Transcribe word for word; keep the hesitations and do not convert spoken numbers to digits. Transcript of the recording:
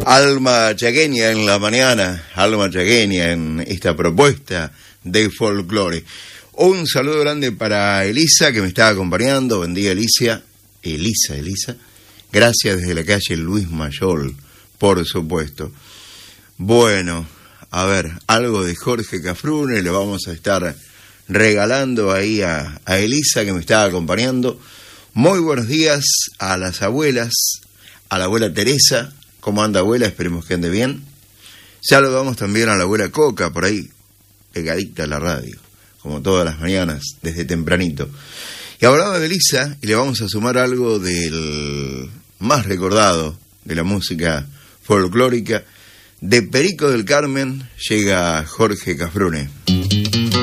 Alma chaqueña en la mañana, alma chaqueña en esta propuesta de folclore. Un saludo grande para Elisa, que me está acompañando. Buen día, Elisa. Elisa, Elisa. Gracias desde la calle Luis Mayol, por supuesto. Bueno, a ver, algo de Jorge Cafrune le vamos a estar regalando ahí a, a Elisa, que me está acompañando. Muy buenos días a las abuelas, a la abuela Teresa. ¿Cómo anda, abuela? Esperemos que ande bien. Saludamos también a la abuela Coca, por ahí, pegadita a la radio, como todas las mañanas, desde tempranito. Y hablaba de Elisa, y le vamos a sumar algo del más recordado de la música folclórica. De Perico del Carmen llega Jorge Cafrune.